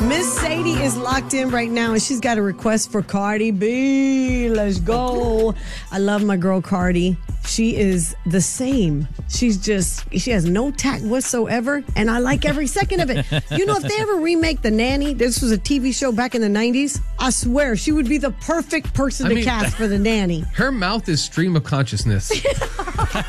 Miss Sadie is locked in right now, and she's got a request for Cardi B. Let's go. I love my girl Cardi. She is the same. She has no tact whatsoever, and I like every second of it. You know, if they ever remake The Nanny, this was a TV show back in the 90s, I swear she would be the perfect person to cast for The Nanny. Her mouth is stream of consciousness.